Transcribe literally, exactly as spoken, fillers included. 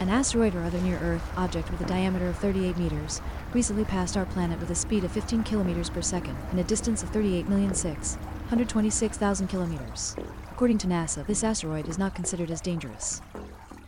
An asteroid or other near-Earth object with a diameter of thirty-eight meters recently passed our planet with a speed of fifteen kilometers per second and a distance of thirty-eight million six hundred twenty-six thousand kilometers. According to NASA, this asteroid is not considered as dangerous.